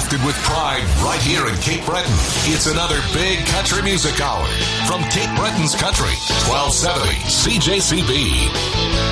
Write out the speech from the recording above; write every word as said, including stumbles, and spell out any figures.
crafted with pride right here in Cape Breton. It's another big country music hour from Cape Breton's Country, twelve seventy C J C B.